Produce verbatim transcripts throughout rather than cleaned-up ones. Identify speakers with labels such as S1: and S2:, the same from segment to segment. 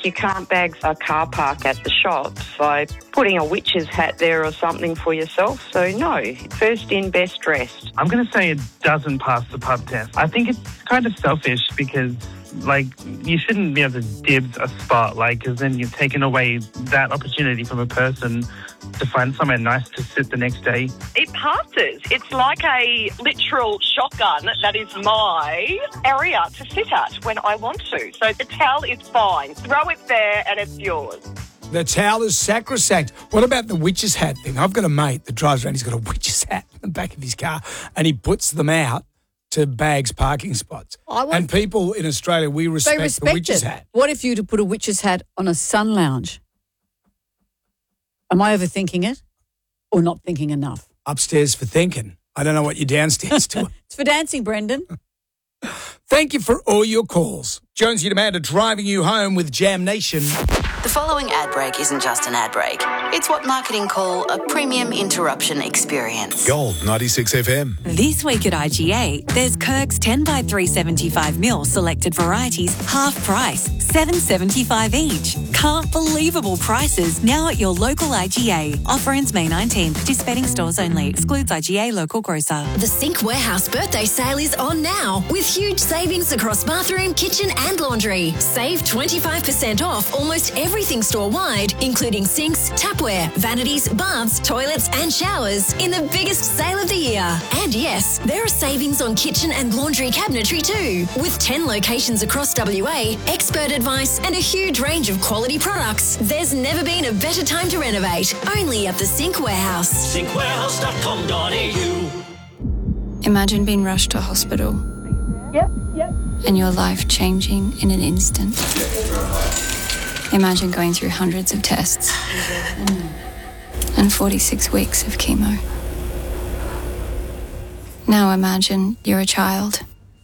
S1: you can't bag a car park at the shops by putting a witch's hat there or something for yourself. So no, first in, best dressed.
S2: I'm going to say it doesn't pass the pub test. I think it's kind of selfish because, like, you shouldn't be able to dibs a spot, like, because then you've taken away that opportunity from a person to find somewhere nice to sit the next day.
S3: It passes. It's like a literal shotgun that is my area to sit at when I want to. So the towel is fine. Throw it there and it's yours.
S4: The towel is sacrosanct. What about the witch's hat thing? I've got a mate that drives around, he's got a witch's hat in the back of his car and he puts them out to bags parking spots.
S5: I want-
S4: and people in Australia, we respect,
S5: They respect
S4: the witch's
S5: it.
S4: hat.
S5: What if you were to put a witch's hat on a sun lounge? Am I overthinking it or not thinking enough?
S4: Upstairs for thinking. I don't know what you're downstairs to.
S5: It's for dancing, Brendan.
S4: Thank you for all your calls. Jonesy and Amanda driving you home with Jam Nation.
S6: The following ad break isn't just an ad break. It's what marketing call a premium interruption experience.
S7: Gold ninety-six F M.
S8: This week at I G A, there's Kirk's ten by three seventy-five mil selected varieties, half price, seven seventy-five each. Can't believable prices now at your local I G A. Offer ends May nineteenth. Participating stores only. Excludes I G A local grocer.
S9: The Sink Warehouse birthday sale is on now with huge savings across bathroom, kitchen and laundry. Save twenty-five percent off almost everything store-wide, including sinks, tapware, vanities, baths, toilets and showers in the biggest sale of the year. And yes, there are savings on kitchen and laundry cabinetry too, with ten locations across W A, expert advice and a huge range of quality products. There's never been a better time to renovate, only at the Sink Warehouse.
S10: sink warehouse dot com dot a u.
S11: Imagine being rushed to hospital.
S3: Yep, yep.
S11: And your life changing in an instant. Imagine going through hundreds of tests and forty-six weeks of chemo. Now imagine you're a child.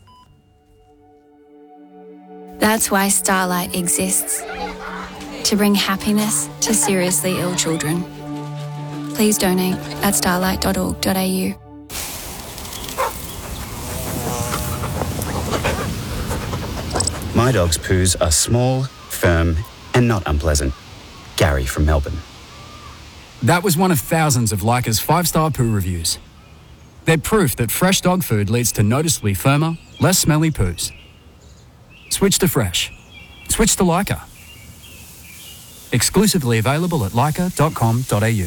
S11: That's why Starlight exists. To bring happiness to seriously ill children. Please donate at starlight dot org dot a u.
S12: My dog's poos are small, firm, and not unpleasant. Gary from Melbourne.
S13: That was one of thousands of Leica's five-star poo reviews. They're proof that fresh dog food leads to noticeably firmer, less smelly poos. Switch to fresh. Switch to Leica. Exclusively available at leica dot com dot a u.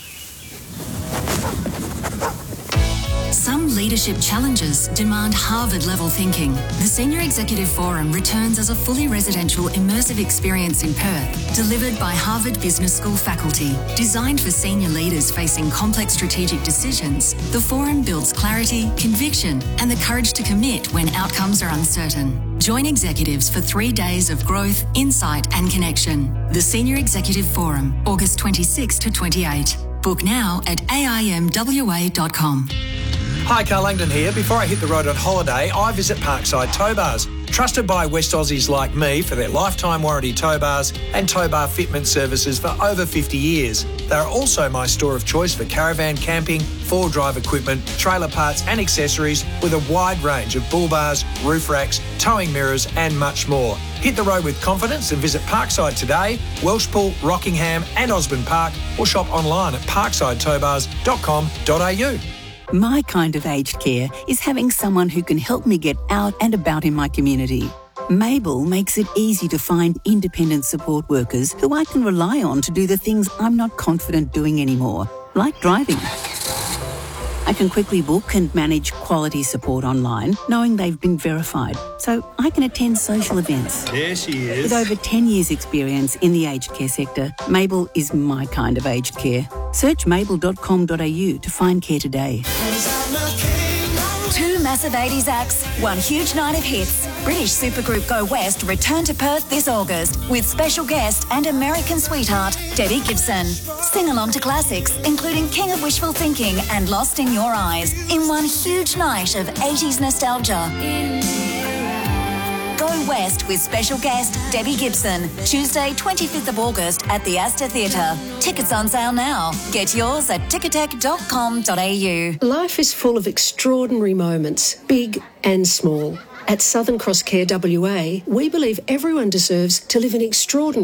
S14: Some leadership challenges demand Harvard-level thinking. The Senior Executive Forum returns as a fully residential immersive experience in Perth, delivered by Harvard Business School faculty. Designed for senior leaders facing complex strategic decisions, the forum builds clarity, conviction, and the courage to commit when outcomes are uncertain. Join executives for three days of growth, insight, and connection. The Senior Executive Forum, August twenty-sixth to twenty-eighth. Book now at a i m w a dot com.
S15: Hi, Carl Langdon here. Before I hit the road on holiday, I visit Parkside Tow Bars. Trusted by West Aussies like me for their lifetime warranty tow bars and tow bar fitment services for over fifty years. They are also my store of choice for caravan camping, four-wheel drive equipment, trailer parts and accessories with a wide range of bull bars, roof racks, towing mirrors and much more. Hit the road with confidence and visit Parkside today, Welshpool, Rockingham and Osborne Park, or shop online at parkside tow bars dot com dot a u.
S16: My kind of aged care is having someone who can help me get out and about in my community. Mabel makes it easy to find independent support workers who I can rely on to do the things I'm not confident doing anymore, like driving. I can quickly book and manage quality support online, knowing they've been verified, so I can attend social events.
S10: There she is.
S16: With over ten years' experience in the aged care sector, Mabel is my kind of aged care. Search mabel dot com dot a u to find care today.
S17: Two massive eighties acts, one huge night of hits. British supergroup Go West return to Perth this August with special guest and American sweetheart Debbie Gibson. Sing along to classics including King of Wishful Thinking and Lost in Your Eyes in one huge night of eighties nostalgia. Go West with special guest Debbie Gibson, Tuesday twenty-fifth of August at the Astor Theatre. Tickets on sale now. Get yours at ticketek dot com dot a u.
S18: Life is full of extraordinary moments, big and small. At Southern Cross Care W A, we believe everyone deserves to live an extraordinary